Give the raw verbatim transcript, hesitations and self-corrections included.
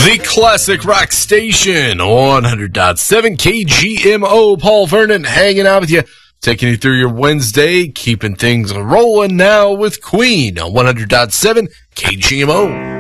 The Classic Rock Station, one hundred point seven K G M O. Paul Vernon hanging out with you, taking you through your Wednesday, keeping things rolling now with Queen on one hundred point seven K G M O.